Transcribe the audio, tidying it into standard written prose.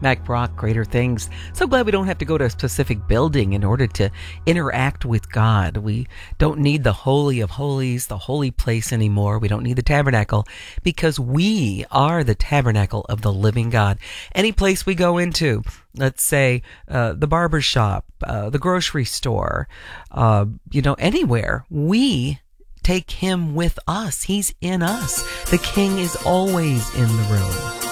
Mac Brock, Greater Things. So glad we don't have to go to a specific building in order to interact with God. We don't need the Holy of Holies, the holy place anymore. We don't need the tabernacle because we are the tabernacle of the living God. Any place we go into, let's say the barber shop, the grocery store, anywhere, we take him with us. He's in us. The King is always in the room.